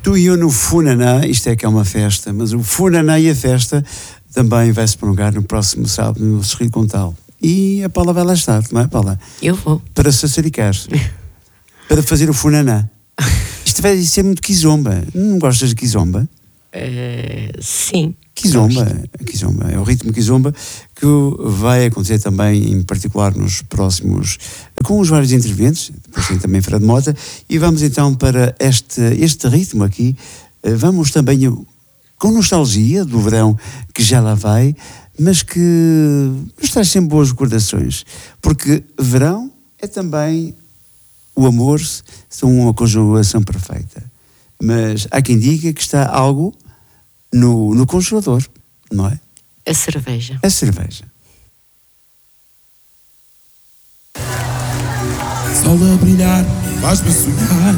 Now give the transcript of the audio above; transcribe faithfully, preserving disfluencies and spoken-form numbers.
Tu e eu no Funaná, isto é que é uma festa, mas o Funaná e a festa também vai se prolongar no próximo sábado no Sorriso Contal. E a Paula vai lá estar, não é, Paula? Eu vou. Para sassaricar, para fazer o Funaná. Isto vai ser muito quizomba. Não gostas de quizomba? Uh, sim. Kizomba, Kizomba, é o ritmo Kizomba que vai acontecer também, em particular nos próximos, com os vários intervenientes, depois tem também Fred Mota, e vamos então para este, este ritmo aqui, vamos também com nostalgia do verão que já lá vai, mas que nos traz sempre boas recordações, porque verão é também o amor, são uma conjugação perfeita, mas há quem diga que está algo No, no congelador, não é? A cerveja. A cerveja. Sol a brilhar, faz-me sonhar.